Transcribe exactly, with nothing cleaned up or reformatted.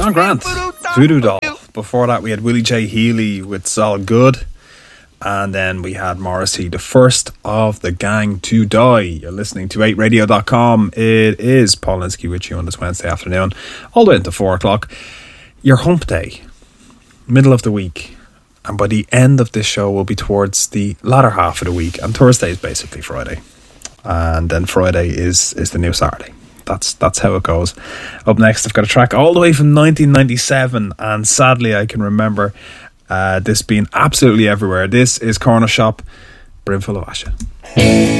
John Grant, Voodoo Doll. Before that we had Willie J. Healy with Solid Good. And then we had Morrissey, the first of the gang to die. You're listening to eight radio dot com. It is Paul Linsky with you on this Wednesday afternoon, all the way into four o'clock. Your hump day, middle of the week. And by the end of this show, we'll be towards the latter half of the week. And Thursday is basically Friday. And then Friday is, is the new Saturday. That's that's how it goes. Up next, I've got a track all the way from nineteen ninety-seven, and sadly I can remember uh, this being absolutely everywhere. This is Corner Shop, Brimful of Asha.